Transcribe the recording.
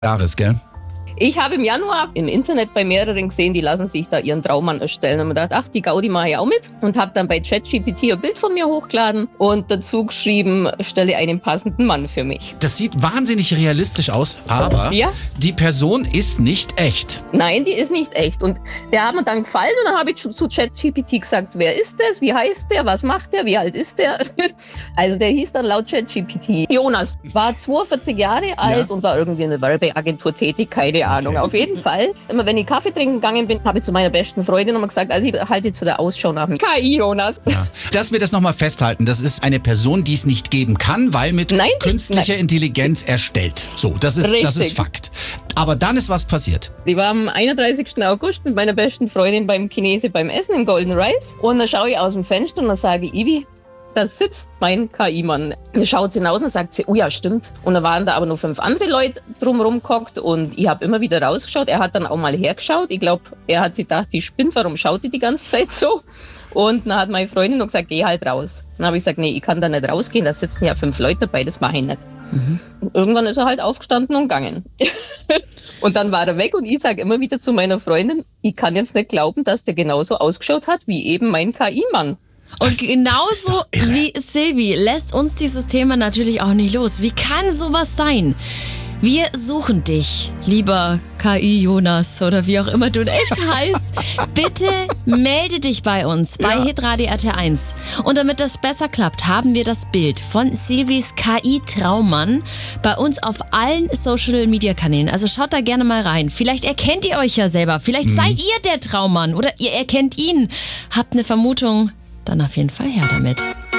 Jahres, gell? Ich habe im Januar im Internet bei mehreren gesehen, die lassen sich da ihren Traummann erstellen. Und mir gedacht, ach, die Gaudi mache ich auch mit. Und habe dann bei ChatGPT ein Bild von mir hochgeladen und dazu geschrieben, stelle einen passenden Mann für mich. Das sieht wahnsinnig realistisch aus, aber Ja? die Person ist nicht echt. Nein, die ist nicht echt. Und der hat mir dann gefallen und dann habe ich zu ChatGPT gesagt, wer ist das, wie heißt der, was macht der, wie alt ist der? Also der hieß dann laut ChatGPT Jonas, war 42 Jahre alt und war irgendwie in einer Werbeagentur tätig, keine Ahnung. Auf jeden Fall, immer wenn ich Kaffee trinken gegangen bin, habe ich zu meiner besten Freundin immer gesagt, also ich halte jetzt wieder Ausschau nach dem KI Jonas. Ja. Dass wir das nochmal festhalten, das ist eine Person, die es nicht geben kann, weil mit künstlicher Intelligenz erstellt. So, das ist Fakt. Aber dann ist was passiert. Ich war am 31. August mit meiner besten Freundin beim Chinese beim Essen im Golden Rice und dann schaue ich aus dem Fenster und dann sage ich, Ivi, da sitzt mein KI-Mann. Dann schaut sie hinaus und sagt sie, oh ja, stimmt. Und da waren da aber noch 5 andere Leute drumherum gehockt und ich habe immer wieder rausgeschaut. Er hat dann auch mal hergeschaut. Ich glaube, er hat sich gedacht, die spinnt, warum schaut die ganze Zeit so? Und dann hat meine Freundin noch gesagt, geh halt raus. Dann habe ich gesagt, nee, ich kann da nicht rausgehen, da sitzen ja 5 Leute dabei, das mache ich nicht. Und irgendwann ist er halt aufgestanden und gegangen. Und dann war er weg und ich sage immer wieder zu meiner Freundin, ich kann jetzt nicht glauben, dass der genauso ausgeschaut hat wie eben mein KI-Mann. Und genauso wie Silvi lässt uns dieses Thema natürlich auch nicht los. Wie kann sowas sein? Wir suchen dich, lieber KI-Jonas oder wie auch immer du echt heißt. Bitte melde dich bei uns, bei Hitradio RT1. Und damit das besser klappt, haben wir das Bild von Silvis KI-Traummann bei uns auf allen Social-Media-Kanälen. Also schaut da gerne mal rein. Vielleicht erkennt ihr euch ja selber. Vielleicht seid ihr der Traummann oder ihr erkennt ihn. Habt eine Vermutung? Dann auf jeden Fall her damit.